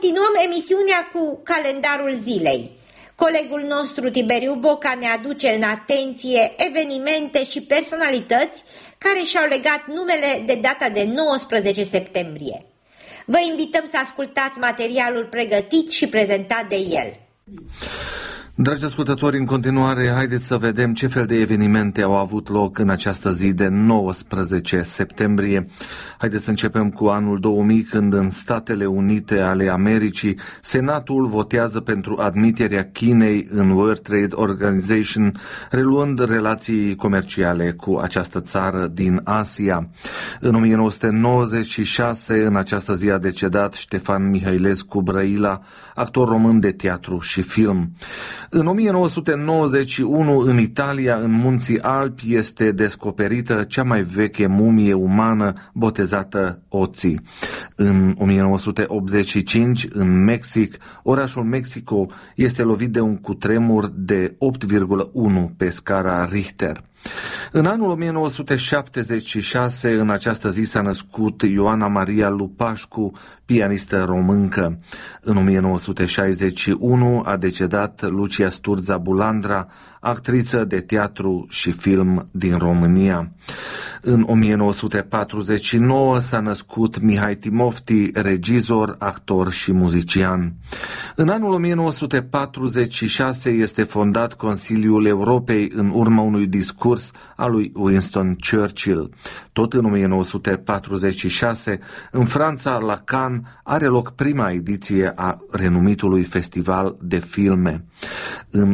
Continuăm emisiunea cu calendarul zilei. Colegul nostru Tiberiu Boca ne aduce în atenție evenimente și personalități care și-au legat numele de data de 19 septembrie. Vă invităm să ascultați materialul pregătit și prezentat de el. Dragi ascultători, în continuare, haideți să vedem ce fel de evenimente au avut loc în această zi de 19 septembrie. Haideți să începem cu anul 2000, când în Statele Unite ale Americii Senatul votează pentru admiterea Chinei în World Trade Organization, reluând relații comerciale cu această țară din Asia. În 1996, în această zi a decedat Ștefan Mihailescu Brăila, actor român de teatru și film. În 1991, în Italia, în Munții Alpi, este descoperită cea mai veche mumie umană botezată Oții. În 1985, în Mexic, orașul Mexico este lovit de un cutremur de 8,1 pe scara Richter. În anul 1976, în această zi s-a născut Ioana Maria Lupașcu, pianistă româncă. În 1961 a decedat Lucia Sturza Bulandra, actriță de teatru și film din România. În 1949 s-a născut Mihai Timofti, regizor, actor și muzician. În anul 1946 este fondat Consiliul Europei în urma unui discurs al lui Winston Churchill. Tot în 1946, în Franța, la Cannes, are loc prima ediție a renumitului festival de filme. În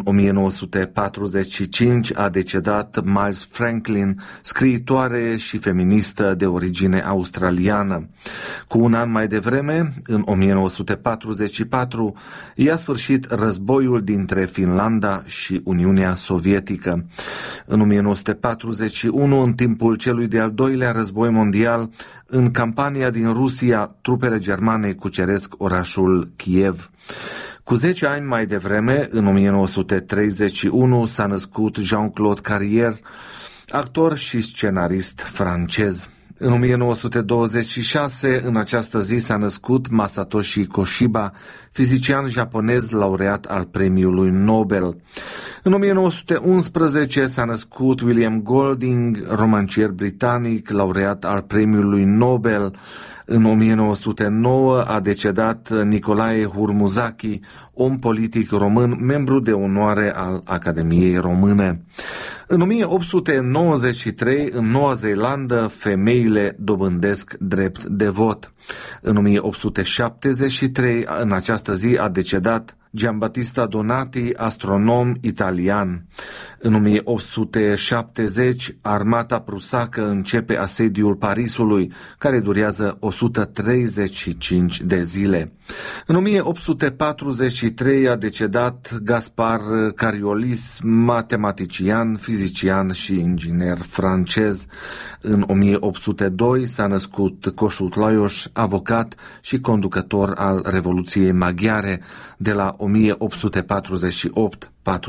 1945 a decedat Miles Franklin, scriitoare și feministă de origine australiană. Cu un an mai devreme, în 1944, i-a sfârșit războiul dintre Finlanda și Uniunea Sovietică. În 1941, în timpul celui de-al doilea război mondial, în campania din Rusia, trupele germane cuceresc orașul Kiev. Cu 10 ani mai devreme, în 1931, s-a născut Jean-Claude Carrière, actor și scenarist francez. În 1926, în această zi, s-a născut Masatoshi Koshiba, fizician japonez laureat al premiului Nobel. În 1911 s-a născut William Golding, romancier britanic, laureat al premiului Nobel. În 1909 a decedat Nicolae Hurmuzaki, om politic român, membru de onoare al Academiei Române. În 1893, în Noua Zeelandă, femeile dobândesc drept de vot. În 1873, în această zi, a decedat Giambattista Donati, astronom italian. În 1870, armata prusacă începe asediul Parisului, care durează 135 de zile. În 1843 a decedat Gaspar Coriolis, matematician, fizician și inginer francez. În 1802 s-a născut Kossuth Lajos, avocat și conducător al Revoluției Maghiare de la 1848-49.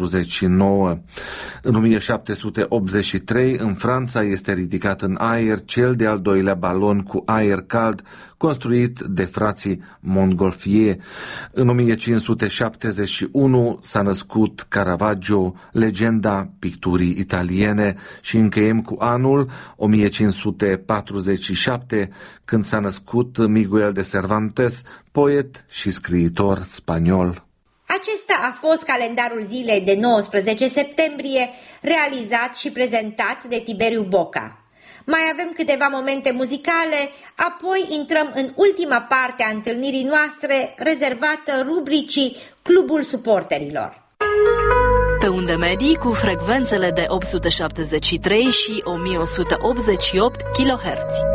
În 1783, în Franța, este ridicat în aer cel de-al doilea balon cu aer cald construit de frații Montgolfier. În 1571 s-a născut Caravaggio, legenda picturii italiene, și încheiem cu anul 1547, când s-a născut Miguel de Cervantes, poet și scriitor spaniol. Acesta a fost calendarul zilei de 19 septembrie, realizat și prezentat de Tiberiu Boca. Mai avem câteva momente muzicale, apoi intrăm în ultima parte a întâlnirii noastre, rezervată rubricii Clubul Suporterilor. Pe unde medii cu frecvențele de 873 și 1188 kHz.